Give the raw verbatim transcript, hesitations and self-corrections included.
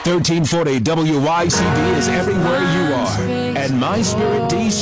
thirteen forty W Y C B is everywhere you are. And My Spirit D C